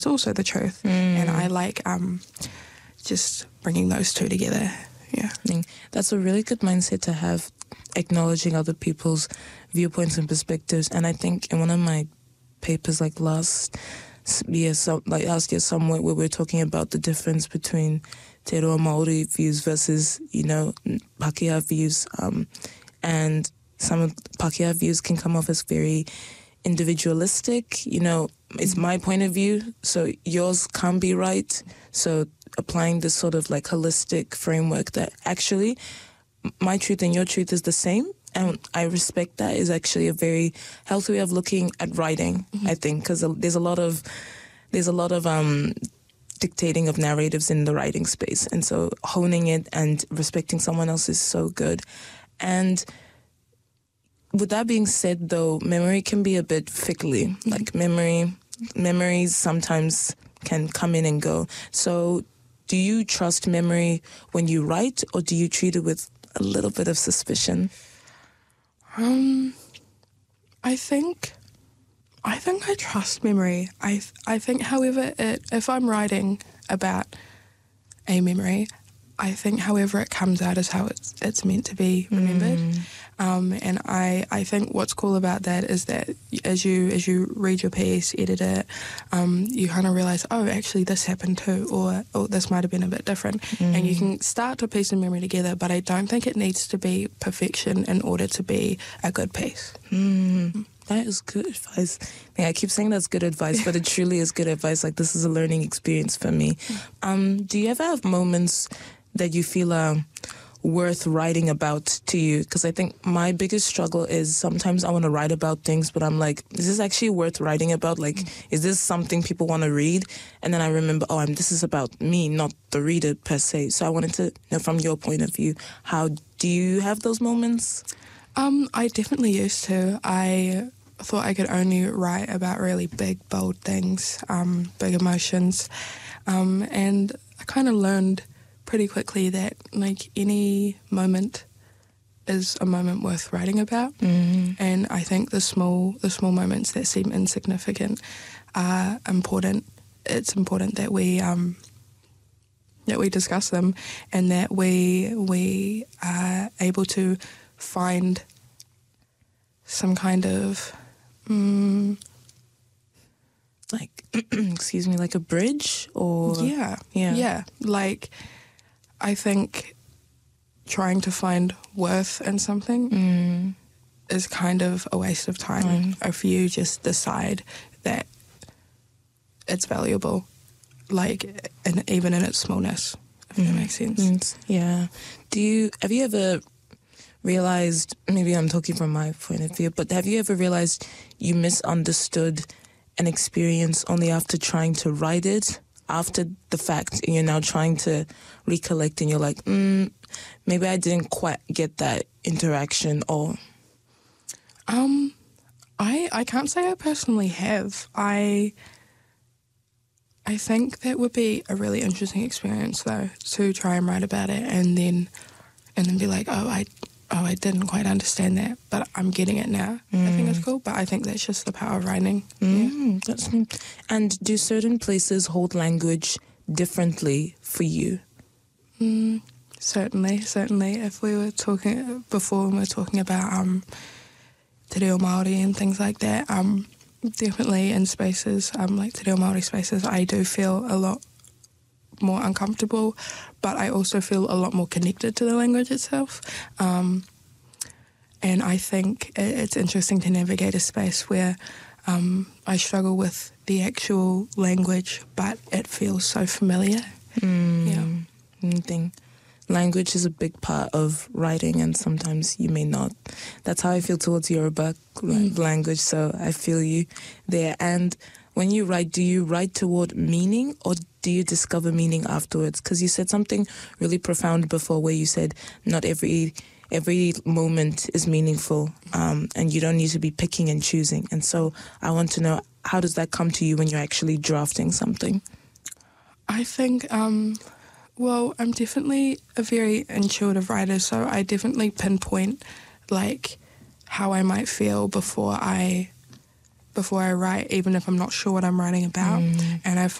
also the truth. And I like just bringing those two together. Yeah. That's a really good mindset to have, acknowledging other people's viewpoints and perspectives. And I think in one of my papers, like last year somewhere, where we're talking about the difference between Te Roa Māori views versus, Pākehā views, and some of Pākehā views can come off as very individualistic. It's my point of view, so yours can't be right. So applying this sort of like holistic framework that actually my truth and your truth is the same, and I respect that, is actually a very healthy way of looking at writing, I think, because there's a lot of dictating of narratives in the writing space, and so honing it and respecting someone else is so good. And with that being said, though, memory can be a bit fickly. Like memories sometimes can come in and go. So do you trust memory when you write, or do you treat it with a little bit of suspicion? I think I trust memory. I think, however, if I'm writing about a memory, I think however it comes out is how it's meant to be remembered. And I think what's cool about that is that as you read your piece, edit it, you kind of realise, oh, actually this happened too, or oh, this might have been a bit different. And you can start to piece a memory together, but I don't think it needs to be perfection in order to be a good piece. That is good advice. I keep saying that's good advice, but it truly is good advice. Like, this is a learning experience for me. Do you ever have moments that you feel are worth writing about to you? Because I think my biggest struggle is sometimes I want to write about things, but I'm like, is this actually worth writing about? Like, is this something people want to read? And then I remember, this is about me, not the reader per se. So I wanted to know from your point of view, how do you have those moments? I definitely used to. I thought I could only write about really big, bold things, big emotions. And I kind of learned pretty quickly that like any moment is a moment worth writing about. And I think the small moments that seem insignificant are important. It's important that we discuss them, and that we are able to find some kind of like a bridge, or yeah. Like, I think trying to find worth in something is kind of a waste of time if you just decide that it's valuable, like, and even in its smallness, if that makes sense. Yeah. Have you ever realized, maybe I'm talking from my point of view, but have you ever realized you misunderstood an experience only after trying to write it, after the fact, and you're now trying to recollect and you're like, maybe I didn't quite get that interaction? Or I can't say I personally have. I think that would be a really interesting experience, though, to try and write about it and then be like, I didn't quite understand that, but I'm getting it now. I think it's cool, but I think that's just the power of writing. That's neat. And do certain places hold language differently for you? Certainly. If we were talking before, when we were talking about Te Reo Māori and things like that, definitely in spaces, like Te Reo Māori spaces, I do feel a lot more uncomfortable, but I also feel a lot more connected to the language itself. And I think it's interesting to navigate a space where I struggle with the actual language, but it feels so familiar. Language is a big part of writing, and sometimes you may not. That's how I feel towards Yoruba language, so I feel you there. And when you write, do you write toward meaning, or do you discover meaning afterwards? Because you said something really profound before, where you said not every moment is meaningful, and you don't need to be picking and choosing. And so I want to know, how does that come to you when you're actually drafting something? I think, well, I'm definitely a very intuitive writer, so I definitely pinpoint like how I might feel before I before I write, even if I'm not sure what I'm writing about. And I